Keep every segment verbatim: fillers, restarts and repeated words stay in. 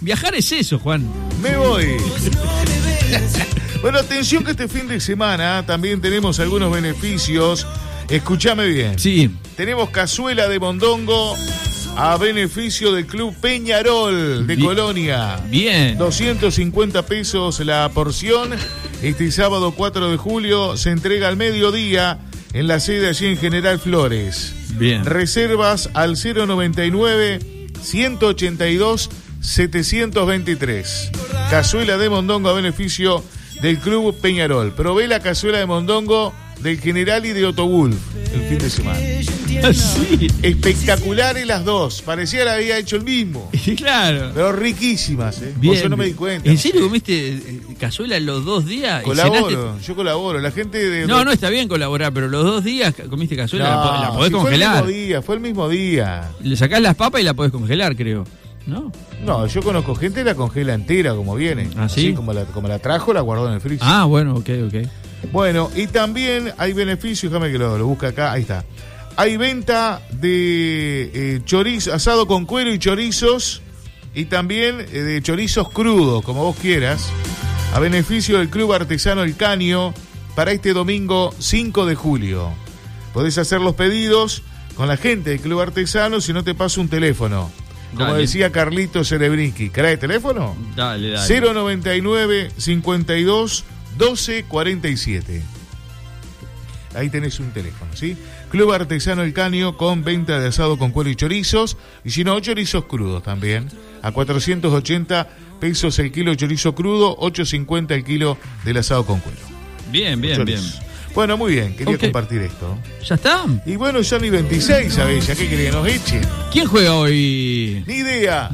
Viajar es eso, Juan. Me voy. Bueno, atención que este fin de semana también tenemos algunos beneficios. Escúchame bien. Sí. Tenemos cazuela de mondongo a beneficio del Club Peñarol de bien. Colonia. Bien. doscientos cincuenta pesos la porción. Este sábado cuatro de julio se entrega al mediodía en la sede allí en General Flores. Bien. Reservas al cero noventa y nueve, ciento ochenta y dos, setecientos veintitrés. Cazuela de mondongo a beneficio del Club Peñarol. Probé la cazuela de mondongo del General y de Otogul el fin de semana. Sí. Espectaculares las dos. Parecía la había hecho el mismo. Claro. Pero riquísimas, ¿eh? Bien, yo no me di cuenta. ¿En serio comiste cazuela los dos días? Colaboro, y cenaste... yo colaboro. La gente de... No, no está bien colaborar, pero los dos días comiste cazuela, no, la, la podés si congelar. Fue el mismo día, fue el mismo día. Le sacás las papas y la podés congelar, creo. ¿No? No, yo conozco gente que la congela entera como viene. ¿Ah, sí? Así como la, como la trajo, la guardó en el freezer. Ah, bueno, ok, ok. Bueno, y también hay beneficios, déjame que lo, lo busque acá, ahí está. Hay venta de eh, chorizo, asado con cuero y chorizos, y también eh, de chorizos crudos, como vos quieras, a beneficio del Club Artesano El Caño, para este domingo cinco de julio. Podés hacer los pedidos con la gente del Club Artesano, si no te paso un teléfono. Como dale. Decía Carlito Cerebrinski. ¿Trae teléfono? Dale, dale. cero noventa y nueve, cincuenta y dos, doce cuarenta y siete. Ahí tenés un teléfono, ¿sí? Club Artesano El Caño con venta de asado con cuero y chorizos. Y si no, chorizos crudos también. A cuatrocientos ochenta pesos el kilo de chorizo crudo, ochocientos cincuenta el kilo del asado con cuero. Bien, bien, bien. Bueno, muy bien, quería okay. compartir esto. ¿Ya está? Y bueno, ya ni veintiséis, ¿sabés? ¿Ya qué quería que nos echen? ¿Quién juega hoy? Ni idea.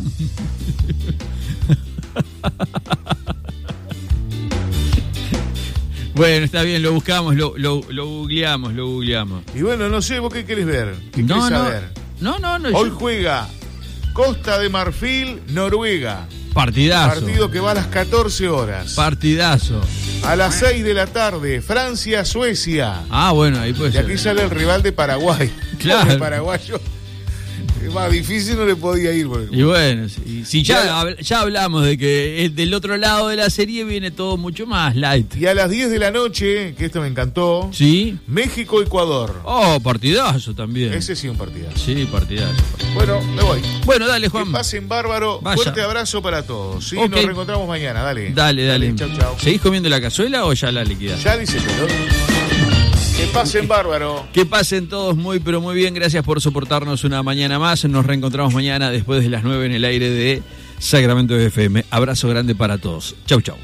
Bueno, está bien, lo buscamos, lo, lo, lo googleamos, lo googleamos. Y bueno, no sé, ¿vos qué querés ver? ¿Qué no, querés no, saber? No, no, no. Hoy yo... juega Costa de Marfil, Noruega. Partidazo. Partido que va a las catorce horas. Partidazo. A las seis de la tarde, Francia, Suecia. Ah, bueno, ahí puede y ser. Y aquí sale el rival de Paraguay. Claro. El paraguayo. Es más difícil, no le podía ir. Bueno. Y bueno, si, si ya, ya, ya hablamos de que del otro lado de la serie viene todo mucho más light. Y a las diez de la noche, que esto me encantó. Sí. México-Ecuador. Oh, partidazo también. Ese sí, un partidazo. Sí, partidazo. partidazo. Bueno, me voy. Bueno, dale, Juan. Que pasen bárbaro. Vaya. Fuerte abrazo para todos. Sí, okay. Nos reencontramos mañana. Dale. Dale, dale. dale chau, chau. ¿Seguís comiendo la cazuela o ya la liquidás? Ya dice todo. Que pasen bárbaro. Que pasen todos muy, pero muy bien. Gracias por soportarnos una mañana más. Nos reencontramos mañana después de las nueve en el aire de Sacramento F M. Abrazo grande para todos. Chau, chau.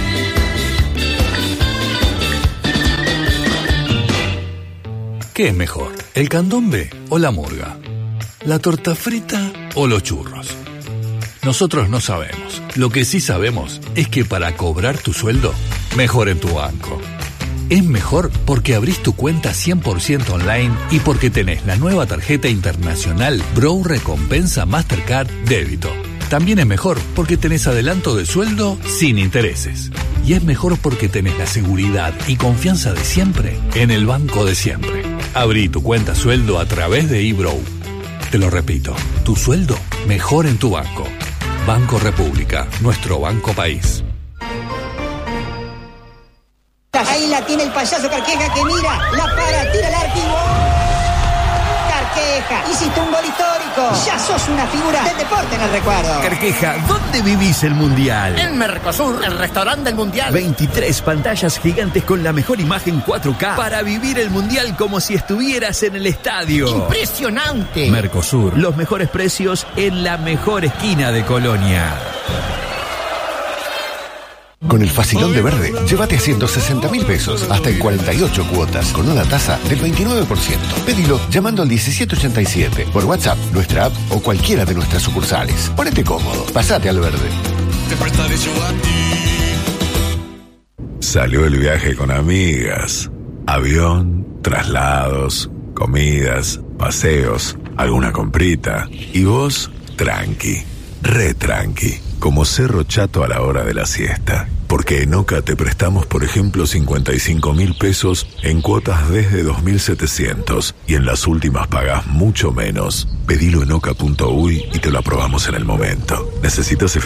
¿Qué es mejor, el candombe o la murga? ¿La torta frita o los churros? Nosotros no sabemos. Lo que sí sabemos es que para cobrar tu sueldo, mejor en tu banco. Es mejor porque abrís tu cuenta cien por ciento online y porque tenés la nueva tarjeta internacional Bro Recompensa Mastercard Débito. También es mejor porque tenés adelanto de sueldo sin intereses. Y es mejor porque tenés la seguridad y confianza de siempre en el banco de siempre. Abrí tu cuenta sueldo a través de eBrow. Te lo repito, tu sueldo mejor en tu banco. Banco República, nuestro banco país. Ahí la tiene el payaso Carqueja que mira, la para, tira el arco y ¡gol! Carqueja, hiciste un gol histórico. Ya sos una figura del deporte en el recuerdo. Carqueja, ¿dónde vivís el Mundial? En Mercosur, el restaurante del Mundial. veintitrés pantallas gigantes con la mejor imagen cuatro K para vivir el Mundial como si estuvieras en el estadio. Impresionante. Mercosur, los mejores precios en la mejor esquina de Colonia. Con el Facilón de Verde, llévate a ciento sesenta mil pesos, hasta en cuarenta y ocho cuotas, con una tasa del veintinueve por ciento. Pedilo llamando al diecisiete ochenta y siete, por WhatsApp, nuestra app o cualquiera de nuestras sucursales. Ponete cómodo, pasate al verde. Salió el viaje con amigas. Avión, traslados, comidas, paseos, alguna comprita. Y vos, tranqui, re tranqui. Como Cerro Chato a la hora de la siesta. Porque en Oca te prestamos, por ejemplo, cincuenta y cinco mil pesos en cuotas desde dos mil setecientos y en las últimas pagás mucho menos. Pedilo en oca punto uy y te lo aprobamos en el momento. ¿Necesitas